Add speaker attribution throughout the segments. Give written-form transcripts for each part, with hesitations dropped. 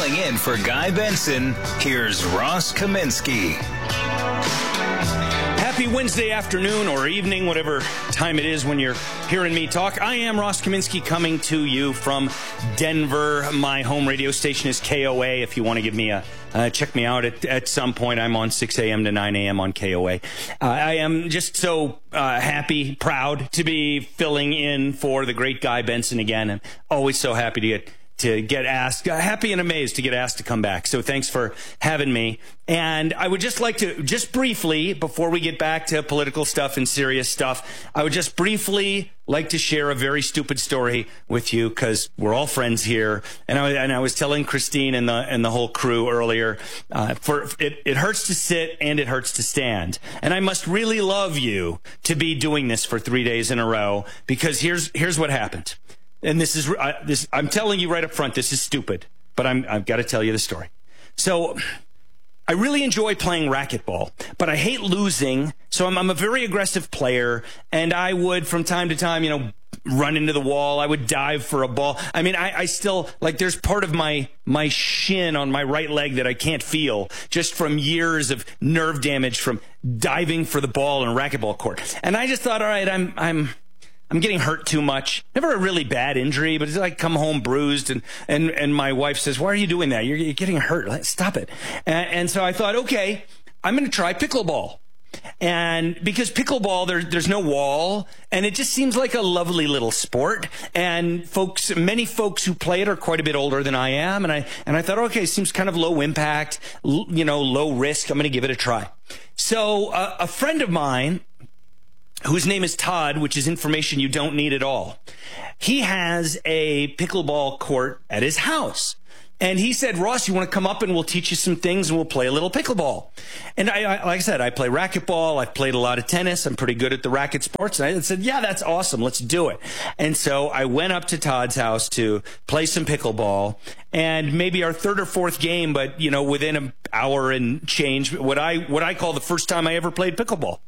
Speaker 1: Filling in for Guy Benson, here's Ross Kaminsky.
Speaker 2: Happy Wednesday afternoon or evening, whatever time it is when you're hearing me talk. I am Ross Kaminsky coming to you from Denver. My home radio station is KOA. If you want to give me check me out at some point. I'm on 6 a.m. to 9 a.m. on KOA. I am just so happy, proud to be filling in for the great Guy Benson again. I'm always so happy to get asked, happy and amazed to get asked to come back. So thanks for having me. And I would just like to, just briefly, before we get back to political stuff and serious stuff, I would just briefly like to share a very stupid story with you because we're all friends here. And I was telling Christine and the whole crew earlier, it hurts to sit and it hurts to stand. And I must really love you to be doing this for 3 days in a row, because here's what happened. And this is, I'm telling you right up front, this is stupid, but I've got to tell you the story. So I really enjoy playing racquetball, but I hate losing. So I'm a very aggressive player, and I would, from time to time, run into the wall. I would dive for a ball. I mean, I still, there's part of my shin on my right leg that I can't feel just from years of nerve damage from diving for the ball in a racquetball court. And I just thought, all right, I'm getting hurt too much. Never a really bad injury, but it's like come home bruised. And my wife says, why are you doing that? You're getting hurt. Stop it. And so I thought, okay, I'm going to try pickleball. And because pickleball, there's no wall, and it just seems like a lovely little sport. And many folks who play it are quite a bit older than I am. And I thought, okay, it seems kind of low impact, low risk. I'm going to give it a try. So a friend of mine, whose name is Todd, which is information you don't need at all. He has a pickleball court at his house. And he said, Ross, you want to come up and we'll teach you some things and we'll play a little pickleball. And I like I said, I play racquetball. I've played a lot of tennis. I'm pretty good at the racket sports. And I said, yeah, that's awesome. Let's do it. And so I went up to Todd's house to play some pickleball. And maybe our third or fourth game, but, within an hour and change, what I call the first time I ever played pickleball.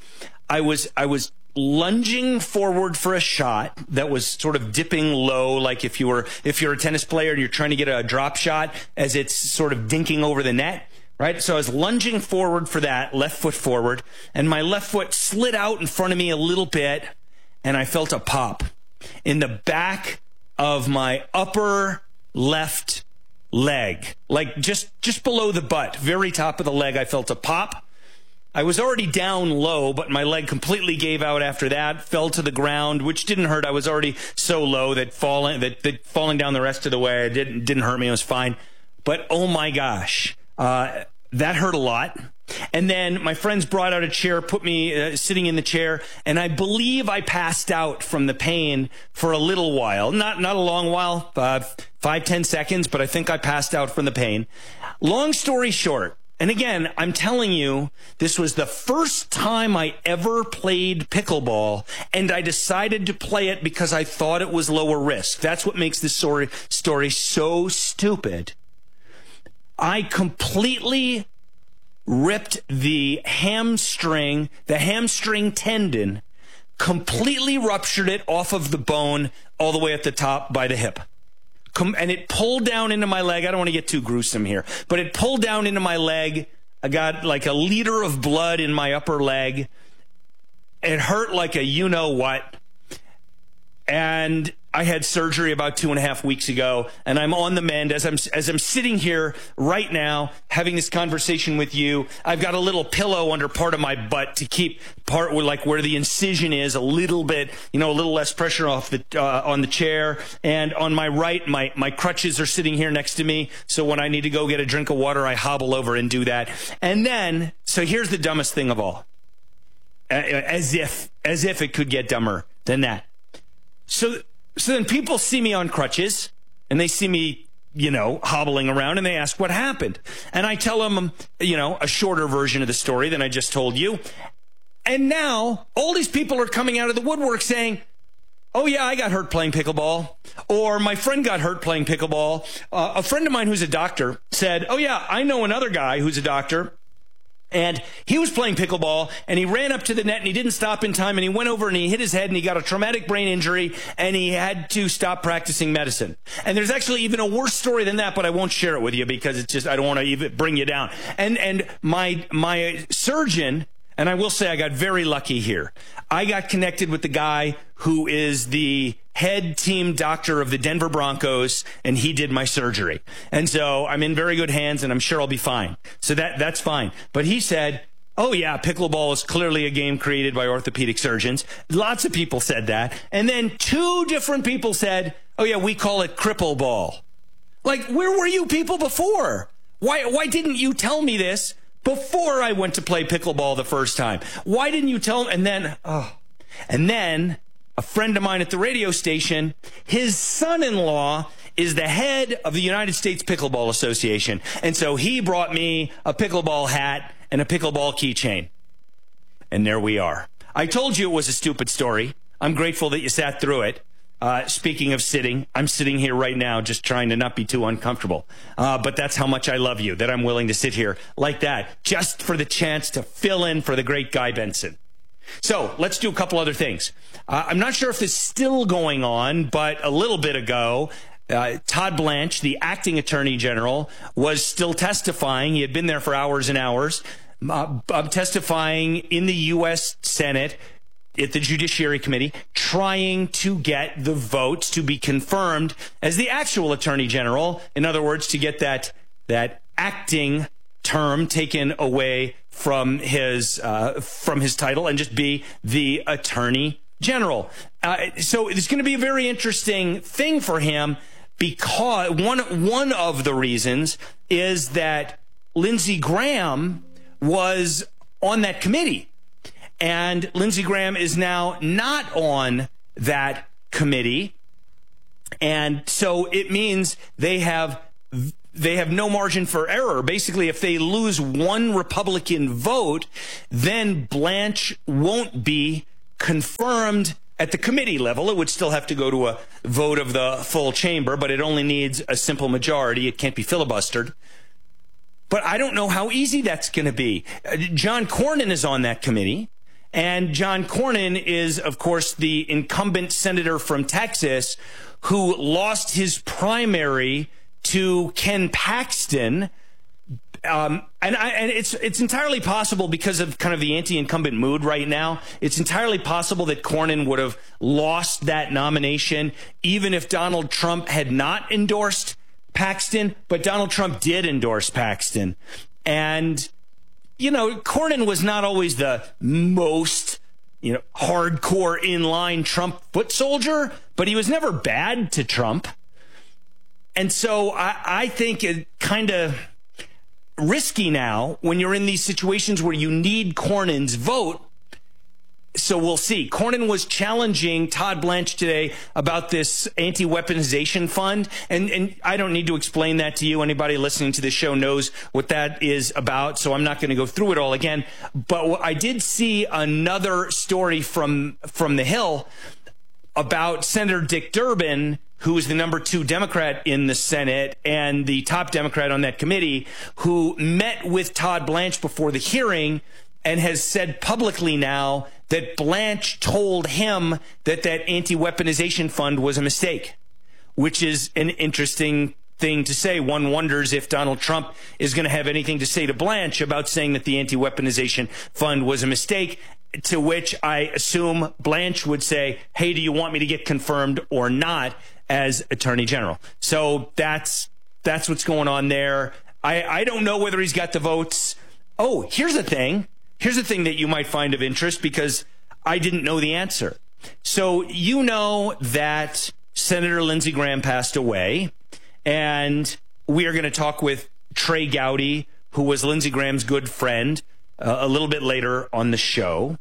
Speaker 2: I was lunging forward for a shot that was sort of dipping low, like if you're a tennis player and you're trying to get a drop shot as it's sort of dinking over the net, right? So I was lunging forward for that, left foot forward, and my left foot slid out in front of me a little bit, and I felt a pop in the back of my upper left leg, like just below the butt, very top of the leg. I felt a pop. I was already down low, but my leg completely gave out after that, fell to the ground, which didn't hurt. I was already so low that falling down the rest of the way didn't hurt me. It was fine. But oh my gosh, that hurt a lot. And then my friends brought out a chair, put me sitting in the chair, and I believe I passed out from the pain for a little while. Not a long while, 5-10 seconds, but I think I passed out from the pain. Long story short, and again, I'm telling you, this was the first time I ever played pickleball, and I decided to play it because I thought it was lower risk. That's what makes this story so stupid. I completely ripped the hamstring tendon, completely ruptured it off of the bone all the way at the top by the hip. And it pulled down into my leg. I don't want to get too gruesome here, but it pulled down into my leg. I got like a liter of blood in my upper leg. It hurt like a you-know-what. And I had surgery about 2.5 weeks ago, and I'm on the mend. As I'm sitting here right now having this conversation with you, I've got a little pillow under part of my butt to keep part where the incision is a little bit, a little less pressure off on the chair. And on my right, my crutches are sitting here next to me. So when I need to go get a drink of water, I hobble over and do that. And then, so here's the dumbest thing of all, as if it could get dumber than that. So then people see me on crutches, and they see me, hobbling around, and they ask what happened. And I tell them, a shorter version of the story than I just told you. And now all these people are coming out of the woodwork saying, oh, yeah, I got hurt playing pickleball. Or my friend got hurt playing pickleball. A friend of mine who's a doctor said, oh, yeah, I know another guy who's a doctor And he was playing pickleball, and he ran up to the net, and he didn't stop in time, and he went over, and he hit his head, and he got a traumatic brain injury, and he had to stop practicing medicine. And there's actually even a worse story than that, but I won't share it with you because it's just, I don't want to even bring you down. And my surgeon, and I will say I got very lucky here. I got connected with the guy who is the head team doctor of the Denver Broncos, and he did my surgery. And so I'm in very good hands, and I'm sure I'll be fine. So that's fine. But he said, oh, yeah, pickleball is clearly a game created by orthopedic surgeons. Lots of people said that. And then 2 different people said, oh, yeah, we call it cripple ball. Like, where were you people before? Why didn't you tell me this before I went to play pickleball the first time? Why didn't you tell me? And then a friend of mine at the radio station, his son-in-law is the head of the United States Pickleball Association. And so he brought me a pickleball hat and a pickleball keychain. And there we are. I told you it was a stupid story. I'm grateful that you sat through it. Speaking of sitting, I'm sitting here right now just trying to not be too uncomfortable. But that's how much I love you, that I'm willing to sit here like that just for the chance to fill in for the great Guy Benson. So let's do a couple other things. I'm not sure if this is still going on, but a little bit ago, Todd Blanche, the acting attorney general, was still testifying. He had been there for hours and hours, testifying in the U.S. Senate at the Judiciary Committee, trying to get the votes to be confirmed as the actual attorney general. In other words, to get that acting term taken away from his title and just be the attorney general. So it's going to be a very interesting thing for him, because one of the reasons is that Lindsey Graham was on that committee, and Lindsey Graham is now not on that committee, and so it means they have no margin for error. Basically, if they lose one Republican vote, then Blanche won't be confirmed at the committee level. It would still have to go to a vote of the full chamber, but it only needs a simple majority. It can't be filibustered. But I don't know how easy that's going to be. John Cornyn is on that committee, and John Cornyn is, of course, the incumbent senator from Texas who lost his primary to Ken Paxton. And it's entirely possible, because of kind of the anti-incumbent mood right now, it's entirely possible that Cornyn would have lost that nomination even if Donald Trump had not endorsed Paxton. But Donald Trump did endorse Paxton. And, Cornyn was not always the most, hardcore in-line Trump foot soldier, but he was never bad to Trump. And so I think it kind of risky now when you're in these situations where you need Cornyn's vote. So we'll see. Cornyn was challenging Todd Blanche today about this anti-weaponization fund. And I don't need to explain that to you. Anybody listening to this show knows what that is about, so I'm not going to go through it all again. But I did see another story from the Hill about Senator Dick Durbin, who is the number 2 Democrat in the Senate and the top Democrat on that committee, who met with Todd Blanche before the hearing and has said publicly now that Blanche told him that anti-weaponization fund was a mistake, which is an interesting thing to say. One wonders if Donald Trump is going to have anything to say to Blanche about saying that the anti-weaponization fund was a mistake, to which I assume Blanche would say, hey, do you want me to get confirmed or not as attorney general? So that's what's going on there. I don't know whether he's got the votes. Oh, here's the thing that you might find of interest, because I didn't know the answer. So you know that Senator Lindsey Graham passed away, and we are going to talk with Trey Gowdy, who was Lindsey Graham's good friend, a little bit later on the show.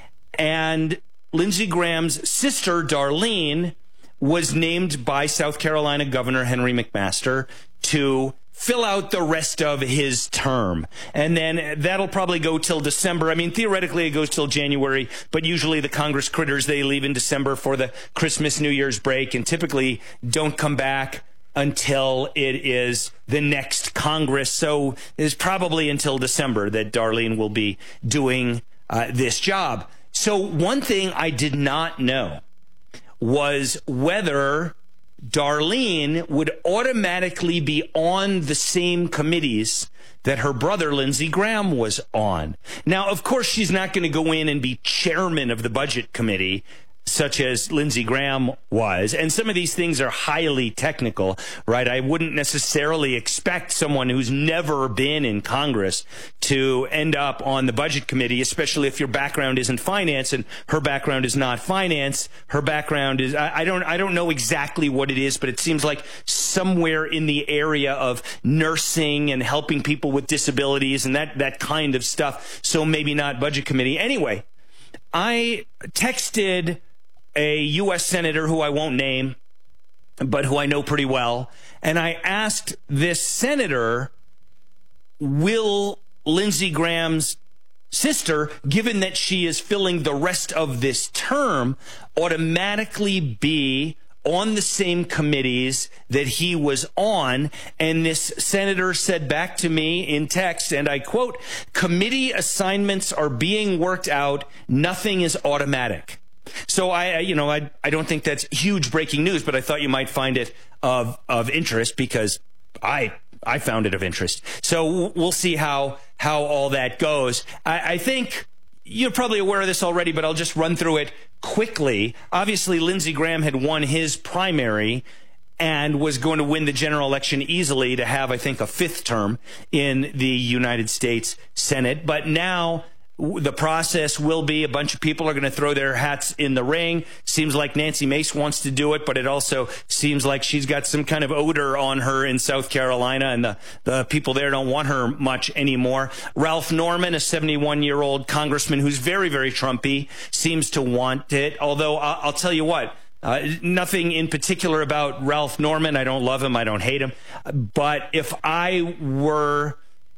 Speaker 2: And Lindsey Graham's sister, Darlene, was named by South Carolina Governor Henry McMaster to fill out the rest of his term. And then that'll probably go till December. I mean, theoretically, it goes till January, but usually the Congress critters, they leave in December for the Christmas, New Year's break, and typically don't come back until it is the next Congress. So it's probably until December that Darlene will be doing this job. So one thing I did not know was whether Darlene would automatically be on the same committees that her brother Lindsey Graham was on. Now, of course, she's not going to go in and be chairman of the budget committee, such as Lindsey Graham was. And some of these things are highly technical, right? I wouldn't necessarily expect someone who's never been in Congress to end up on the budget committee, especially if your background isn't finance, and her background is not finance. Her background is, I don't know exactly what it is, but it seems like somewhere in the area of nursing and helping people with disabilities and that kind of stuff. So maybe not budget committee. Anyway, I texted a U.S. senator who I won't name, but who I know pretty well, and I asked this senator, will Lindsey Graham's sister, given that she is filling the rest of this term, automatically be on the same committees that he was on? And this senator said back to me in text, and I quote, "Committee assignments are being worked out. Nothing is automatic." So I don't think that's huge breaking news, but I thought you might find it of interest, because I found it of interest. So we'll see how all that goes. I think you're probably aware of this already, but I'll just run through it quickly. Obviously, Lindsey Graham had won his primary and was going to win the general election easily to have, I think, a fifth term in the United States Senate. But now the process will be a bunch of people are going to throw their hats in the ring. Seems like Nancy Mace wants to do it, but it also seems like she's got some kind of odor on her in South Carolina, and the people there don't want her much anymore. Ralph Norman, a 71-year-old congressman who's very, very Trumpy, seems to want it. Although I'll tell you what, nothing in particular about Ralph Norman. I don't love him. I don't hate him. But if I were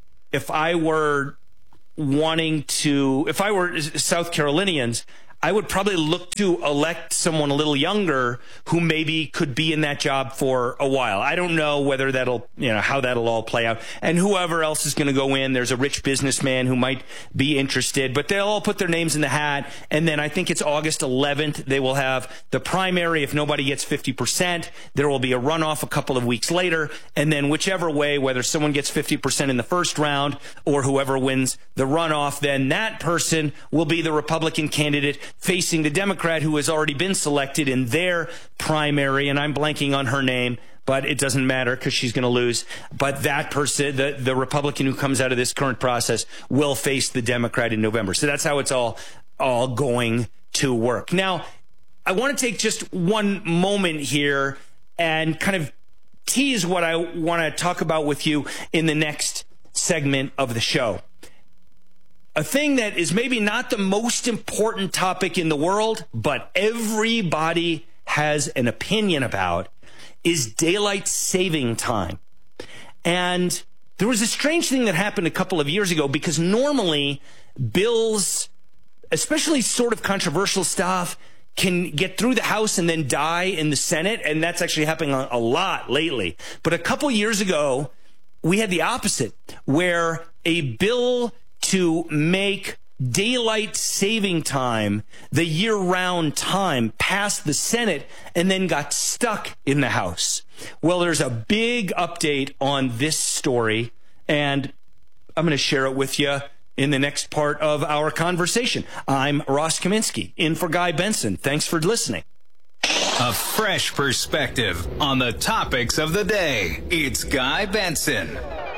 Speaker 2: South Carolinians, I would probably look to elect someone a little younger who maybe could be in that job for a while. I don't know whether how that'll all play out. And whoever else is going to go in, there's a rich businessman who might be interested, but they'll all put their names in the hat. And then I think it's August 11th. They will have the primary. If nobody gets 50%, there will be a runoff a couple of weeks later. And then whichever way, whether someone gets 50% in the first round or whoever wins the runoff, then that person will be the Republican candidate facing the Democrat who has already been selected in their primary, and I'm blanking on her name, but it doesn't matter because she's going to lose. But that person, the Republican who comes out of this current process, will face the Democrat in November. So that's how it's all going to work. Now, I want to take just one moment here and kind of tease what I want to talk about with you in the next segment of the show. A thing that is maybe not the most important topic in the world, but everybody has an opinion about, is daylight saving time. And there was a strange thing that happened a couple of years ago, because normally bills, especially sort of controversial stuff, can get through the House and then die in the Senate. And that's actually happening a lot lately. But a couple years ago, we had the opposite, where a bill to make daylight saving time the year-round time passed the Senate and then got stuck in the House. Well, there's a big update on this story, and I'm going to share it with you in the next part of our conversation. I'm Ross Kaminsky, in for Guy Benson. Thanks for listening.
Speaker 1: A fresh perspective on the topics of the day. It's Guy Benson.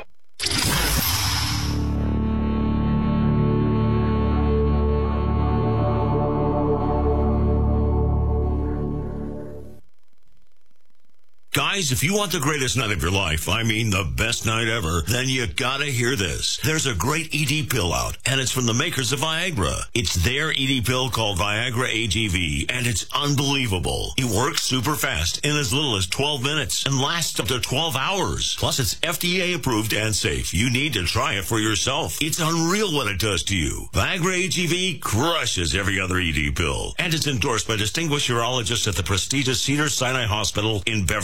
Speaker 3: Guys, if you want the greatest night of your life, I mean the best night ever, then you gotta hear this. There's a great ED pill out, and it's from the makers of Viagra. It's their ED pill called Viagra AGV, and it's unbelievable. It works super fast in as little as 12 minutes and lasts up to 12 hours. Plus, it's FDA approved and safe. You need to try it for yourself. It's unreal what it does to you. Viagra AGV crushes every other ED pill, and it's endorsed by distinguished urologists at the prestigious Cedars-Sinai Hospital in Beverly Hills.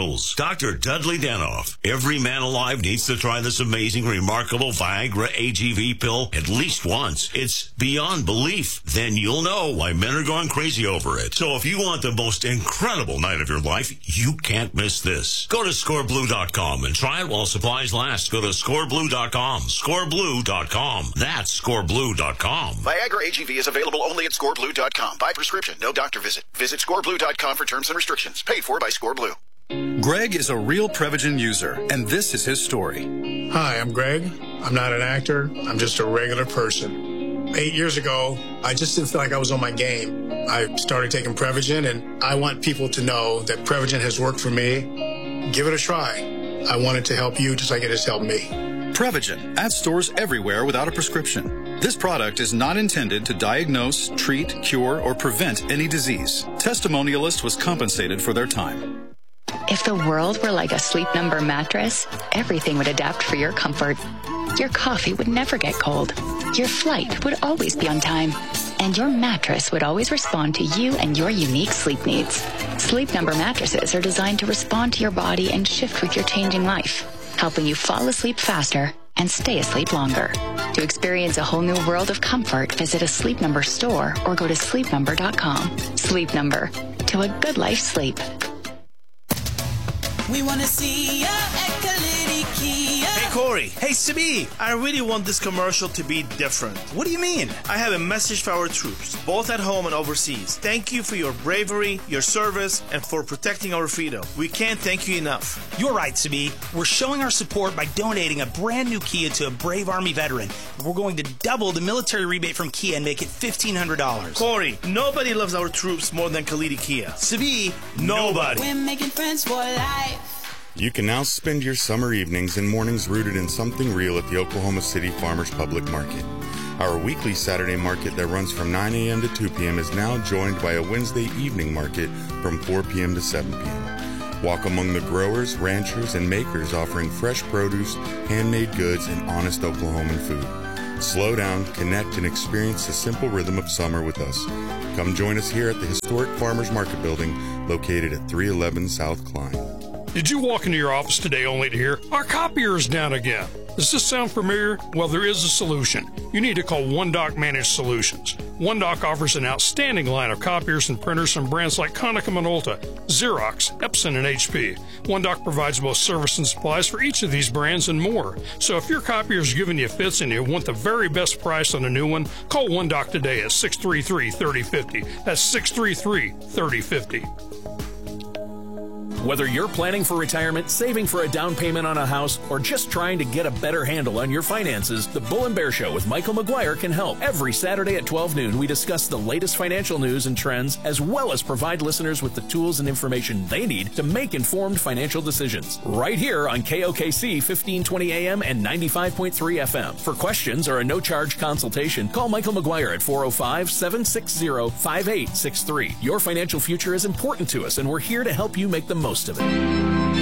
Speaker 3: pills. Dr. Dudley Danoff. Every man alive needs to try this amazing, remarkable Viagra AGV pill at least once. It's beyond belief. Then you'll know why men are going crazy over it. So if you want the most incredible night of your life, you can't miss this. Go to scoreblue.com and try it while supplies last. Go to scoreblue.com. Scoreblue.com. That's scoreblue.com.
Speaker 4: Viagra AGV is available only at scoreblue.com. By prescription, no doctor visit. Visit scoreblue.com for terms and restrictions. Paid for by ScoreBlue.
Speaker 5: Greg is a real Prevagen user, and this is his story.
Speaker 6: Hi, I'm Greg. I'm not an actor. I'm just a regular person. 8 years ago, I just didn't feel like I was on my game. I started taking Prevagen, and I want people to know that Prevagen has worked for me. Give it a try. I want it to help you just like it has helped me.
Speaker 5: Prevagen at stores everywhere without a prescription. This product is not intended to diagnose, treat, cure, or prevent any disease. Testimonialist was compensated for their time.
Speaker 7: If the world were like a Sleep Number mattress, everything would adapt for your comfort. Your coffee would never get cold. Your flight would always be on time. And your mattress would always respond to you and your unique sleep needs. Sleep Number mattresses are designed to respond to your body and shift with your changing life, helping you fall asleep faster and stay asleep longer. To experience a whole new world of comfort, visit a Sleep Number store or go to sleepnumber.com. Sleep Number. To a good life sleep.
Speaker 8: We want to see ya at Kalidi Kia.
Speaker 9: Hey, Corey. Hey, Sibi. I really want this commercial to be different.
Speaker 2: What do you mean?
Speaker 9: I have a message for our troops, both at home and overseas. Thank you for your bravery, your service, and for protecting our freedom. We can't thank you enough.
Speaker 10: You're right, Sibi. We're showing our support by donating a brand new Kia to a brave Army veteran. We're going to double the military rebate from Kia and make it $1,500.
Speaker 9: Corey, nobody loves our troops more than Kalidi Kia.
Speaker 10: Sibi,
Speaker 9: nobody.
Speaker 8: We're making friends for life.
Speaker 11: You can now spend your summer evenings and mornings rooted in something real at the Oklahoma City Farmers Public Market. Our weekly Saturday market that runs from 9 a.m. to 2 p.m. is now joined by a Wednesday evening market from 4 p.m. to 7 p.m. Walk among the growers, ranchers, and makers offering fresh produce, handmade goods, and honest Oklahoman food. Slow down, connect, and experience the simple rhythm of summer with us. Come join us here at the historic Farmers Market Building located at 311 South Klein.
Speaker 12: Did you walk into your office today only to hear, "Our copier is down again"? Does this sound familiar? Well, there is a solution. You need to call OneDoc Managed Solutions. OneDoc offers an outstanding line of copiers and printers from brands like Konica Minolta, Xerox, Epson, and HP. OneDoc provides both service and supplies for each of these brands and more. So if your copier is giving you fits and you want the very best price on a new one, call OneDoc today at 633-3050. That's 633-3050.
Speaker 13: Whether you're planning for retirement, saving for a down payment on a house, or just trying to get a better handle on your finances, the Bull and Bear Show with Michael McGuire can help. Every Saturday at 12 noon, we discuss the latest financial news and trends, as well as provide listeners with the tools and information they need to make informed financial decisions. Right here on KOKC 1520 AM and 95.3 FM. For questions or a no-charge consultation, call Michael McGuire at 405-760-5863. Your financial future is important to us, and we're here to help you make the most of it.